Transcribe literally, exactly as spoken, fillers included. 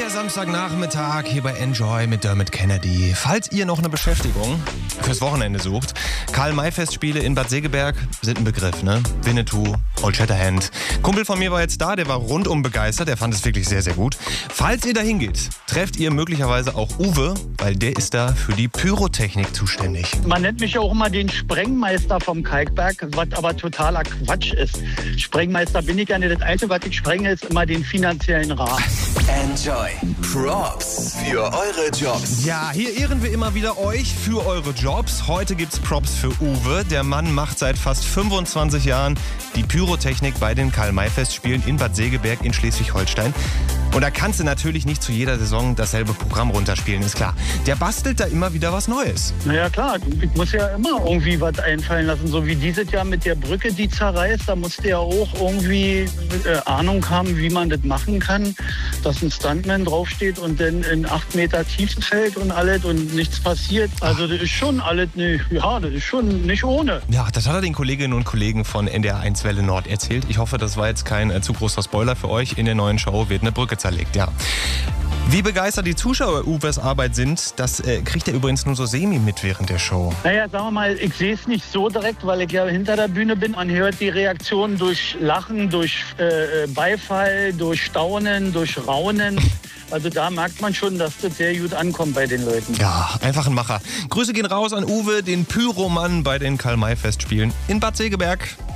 der Samstagnachmittag hier bei Enjoy mit Dermot Kennedy. Falls ihr noch eine Beschäftigung fürs Wochenende sucht, Karl-May-Festspiele in Bad Segeberg sind ein Begriff, ne? Winnetou, Old Shatterhand. Kumpel von mir war jetzt da, der war rundum begeistert, der fand es wirklich sehr, sehr gut. Falls ihr da hingeht, trefft ihr möglicherweise auch Uwe, weil der ist da für die Pyrotechnik zuständig. Man nennt mich ja auch immer den Sprengmeister vom Kalkberg, was aber totaler Quatsch ist. Sprengmeister bin ich ja nicht. Das Einzige, was ich sprenge, ist immer den finanziellen Rahmen. Enjoy. Props für eure Jobs. Ja, hier ehren wir immer wieder euch für eure Jobs. Heute gibt's Props für Uwe. Der Mann macht seit fast fünfundzwanzig Jahren die Pyrotechnik bei den Karl-May-Festspielen in Bad Segeberg in Schleswig-Holstein. Und da kannst du natürlich nicht zu jeder Saison dasselbe Programm runterspielen, ist klar. Der bastelt da immer wieder was Neues. Naja klar, ich muss ja immer irgendwie was einfallen lassen. So wie dieses Jahr mit der Brücke, die zerreißt, da musst du ja auch irgendwie äh, Ahnung haben, wie man das machen kann. Dass ein Stuntman draufsteht und dann in acht Meter Tiefe fällt und alles und nichts passiert. Also das ist schon alles, nicht, ja, das ist schon nicht ohne. Ja, das hat er den Kolleginnen und Kollegen von N D R eins Welle Nord erzählt. Ich hoffe, das war jetzt kein äh, zu großer Spoiler für euch. In der neuen Show wird eine Brücke zerlegt, ja. Wie begeistert die Zuschauer Uwes Arbeit sind, das äh, kriegt er übrigens nur so semi mit während der Show. Naja, sagen wir mal, ich sehe es nicht so direkt, weil ich ja hinter der Bühne bin. Man hört die Reaktionen durch Lachen, durch äh, Beifall, durch Staunen, durch Raunen. Also da merkt man schon, dass das sehr gut ankommt bei den Leuten. Ja, einfach ein Macher. Grüße gehen raus an Uwe, den Pyromann bei den Karl-May-Festspielen in Bad Segeberg.